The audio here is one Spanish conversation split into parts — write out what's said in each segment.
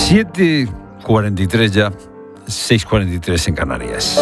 7:43 ya, 6:43 en Canarias.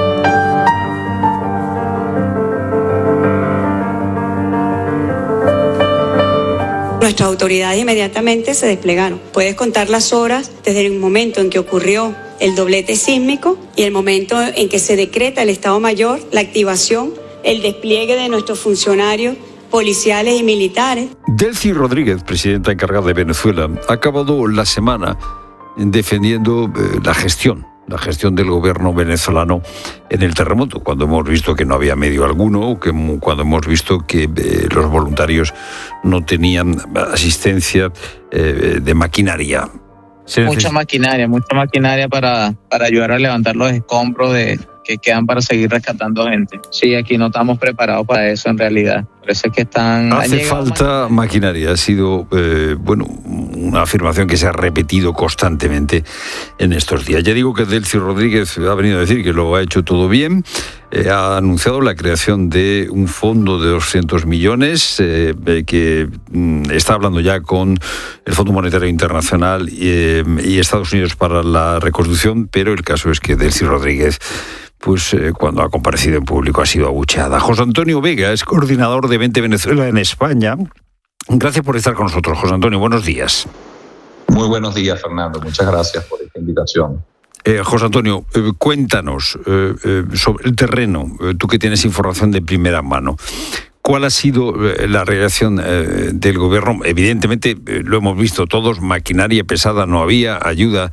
Nuestras autoridades inmediatamente se desplegaron. Puedes contar las horas desde el momento en que ocurrió el doblete sísmico y el momento en que se decreta el Estado Mayor, la activación, el despliegue de nuestros funcionarios policiales y militares. Delcy Rodríguez, presidenta encargada de Venezuela, ha acabado la semana defendiendo la gestión del gobierno venezolano en el terremoto, cuando hemos visto que no había medio alguno, cuando hemos visto que los voluntarios no tenían asistencia de maquinaria. Mucha maquinaria para ayudar a levantar los escombros que quedan para seguir rescatando gente. Sí, aquí no estamos preparados para eso en realidad. Por eso es que hace falta maquinaria. Ha sido una afirmación que se ha repetido constantemente en estos días. Ya digo que Delcy Rodríguez ha venido a decir que lo ha hecho todo bien. Ha anunciado la creación de un fondo de 200 millones que está hablando ya con el Fondo Monetario Internacional y Estados Unidos para la reconstrucción, pero el caso es que Delcy Rodríguez, cuando ha comparecido en público, ha sido abucheada. José Antonio Vega es coordinador de Vente Venezuela en España. Gracias por estar con nosotros, José Antonio. Buenos días. Muy buenos días, Fernando. Muchas gracias por esta invitación. José Antonio, cuéntanos sobre el terreno, tú que tienes información de primera mano. ¿Cuál ha sido la reacción del gobierno? Evidentemente, lo hemos visto todos, maquinaria pesada no había, ayuda,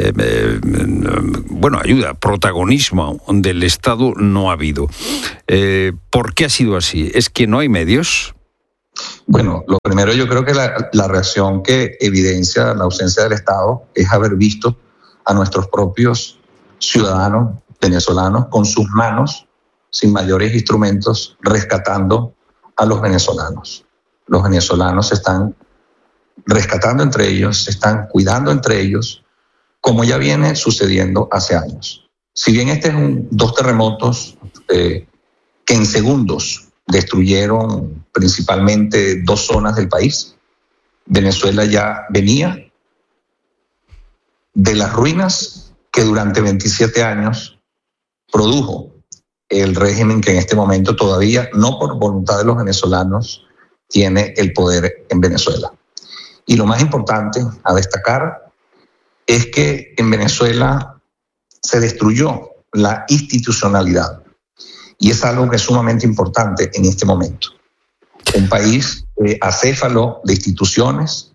protagonismo del Estado no ha habido. ¿Por qué ha sido así? ¿Es que no hay medios? Bueno, lo primero, yo creo que la reacción que evidencia la ausencia del Estado es haber visto a nuestros propios ciudadanos venezolanos con sus manos, sin mayores instrumentos, rescatando a los venezolanos. Los venezolanos se están rescatando entre ellos, se están cuidando entre ellos, como ya viene sucediendo hace años. Si bien este es dos terremotos que en segundos destruyeron principalmente 2 zonas del país, Venezuela ya venía de las ruinas que durante 27 años produjo el régimen que en este momento todavía, no por voluntad de los venezolanos, tiene el poder en Venezuela. Y lo más importante a destacar es que en Venezuela se destruyó la institucionalidad. Y es algo que es sumamente importante en este momento. Un país acéfalo de instituciones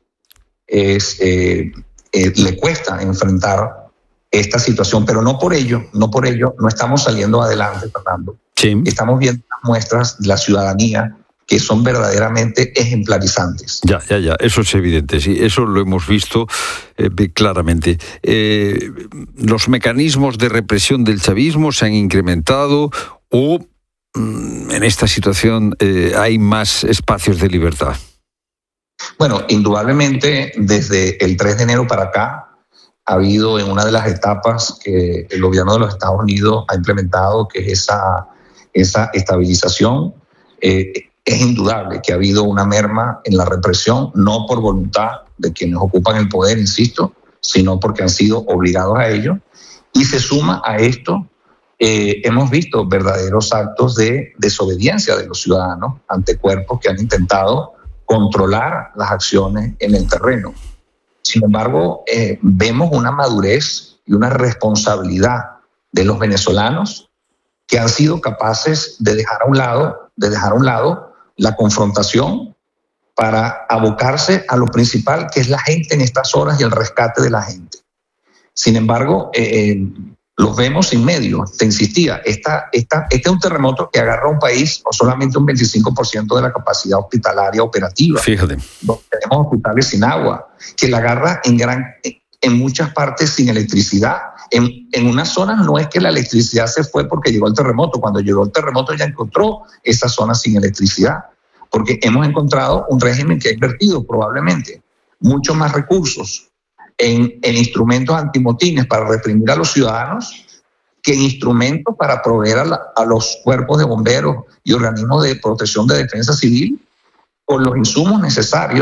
le cuesta enfrentar esta situación, pero no por ello no estamos saliendo adelante, Fernando. Sí. Estamos viendo muestras de la ciudadanía que son verdaderamente ejemplarizantes. Ya, eso es evidente, sí, eso lo hemos visto claramente. ¿Los mecanismos de represión del chavismo se han incrementado o en esta situación hay más espacios de libertad? Bueno, indudablemente desde el 3 de enero para acá ha habido en una de las etapas que el gobierno de los Estados Unidos ha implementado, que es esa estabilización. Es indudable que ha habido una merma en la represión, no por voluntad de quienes ocupan el poder, insisto, sino porque han sido obligados a ello. Y se suma a esto, hemos visto verdaderos actos de desobediencia de los ciudadanos ante cuerpos que han intentado controlar las acciones en el terreno. Sin embargo, vemos una madurez y una responsabilidad de los venezolanos que han sido capaces de dejar a un lado la confrontación para abocarse a lo principal, que es la gente en estas horas y el rescate de la gente. Sin embargo, los vemos sin medios. Te insistía, este es un terremoto que agarra a un país no solamente un 25% de la capacidad hospitalaria operativa. Fíjate. Tenemos hospitales sin agua, que la agarra en muchas partes sin electricidad. En unas zonas no es que la electricidad se fue porque llegó el terremoto. Cuando llegó el terremoto ya encontró esas zonas sin electricidad, porque hemos encontrado un régimen que ha invertido probablemente mucho más recursos en instrumentos antimotines para reprimir a los ciudadanos que en instrumentos para proveer a los cuerpos de bomberos y organismos de protección de defensa civil con los insumos necesarios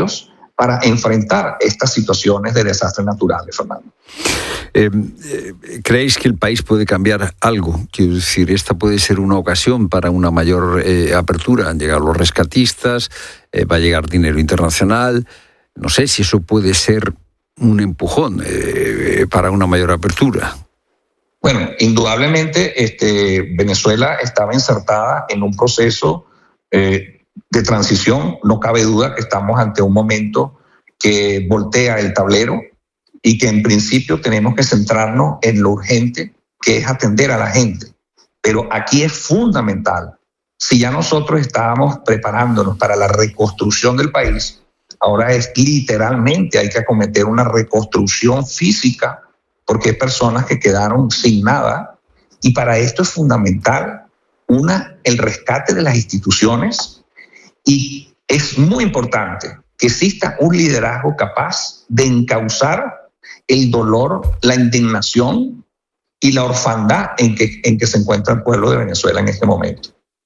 para enfrentar estas situaciones de desastres naturales, Fernando. ¿Creéis que el país puede cambiar algo? Quiero decir, esta puede ser una ocasión para una mayor apertura. Han llegado los rescatistas, va a llegar dinero internacional. No sé si eso puede ser un empujón para una mayor apertura. Bueno, indudablemente Venezuela estaba insertada en un proceso de transición. No cabe duda que estamos ante un momento que voltea el tablero y que en principio tenemos que centrarnos en lo urgente, que es atender a la gente. Pero aquí es fundamental, si ya nosotros estábamos preparándonos para la reconstrucción del país, ahora es literalmente hay que acometer una reconstrucción física porque hay personas que quedaron sin nada y para esto es fundamental, el rescate de las instituciones y es muy importante que exista un liderazgo capaz de encauzar el dolor, la indignación y la orfandad en que se encuentra el pueblo de Venezuela en este momento.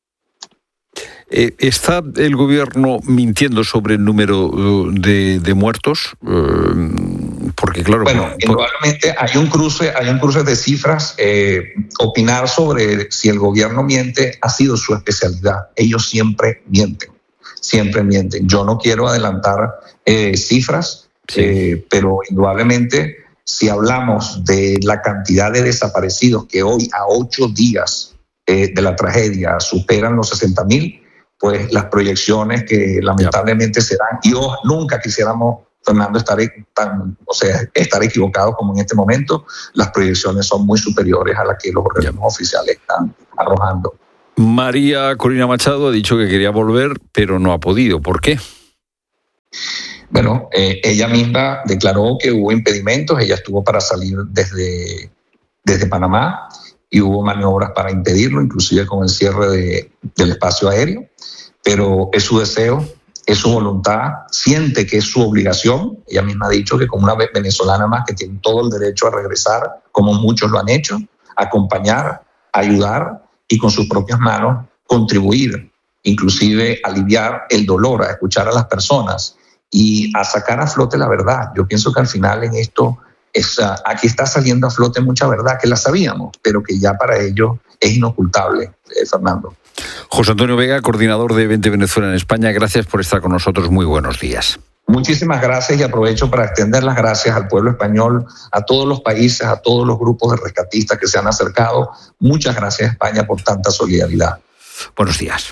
¿Está el gobierno mintiendo sobre el número de muertos? Porque claro, bueno, indudablemente hay un cruce de cifras. Opinar sobre si el gobierno miente ha sido su especialidad. Ellos siempre mienten. Yo no quiero adelantar cifras, sí. Pero indudablemente si hablamos de la cantidad de desaparecidos que hoy a 8 días de la tragedia superan los 60,000, pues las proyecciones que lamentablemente serán, y nunca quisiéramos, Fernando, estar equivocados como en este momento, las proyecciones son muy superiores a las que los organismos oficiales están arrojando. María Corina Machado ha dicho que quería volver, pero no ha podido. ¿Por qué? Bueno, ella misma declaró que hubo impedimentos. Ella estuvo para salir desde Panamá y hubo maniobras para impedirlo, inclusive con el cierre del espacio aéreo. Pero es su deseo, es su voluntad, siente que es su obligación. Ella misma ha dicho que como una venezolana más que tiene todo el derecho a regresar, como muchos lo han hecho, acompañar, ayudar y con sus propias manos contribuir, inclusive aliviar el dolor, a escuchar a las personas y a sacar a flote la verdad. Yo pienso que al final en esto, aquí está saliendo a flote mucha verdad que la sabíamos, pero que ya para ellos es inocultable, Fernando. José Antonio Vega, coordinador de Vente Venezuela en España, gracias por estar con nosotros. Muy buenos días. Muchísimas gracias y aprovecho para extender las gracias al pueblo español, a todos los países, a todos los grupos de rescatistas que se han acercado. Muchas gracias, España, por tanta solidaridad. Buenos días.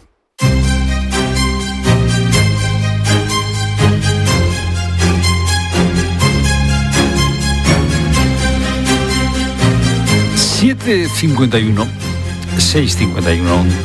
(7:51) 6:51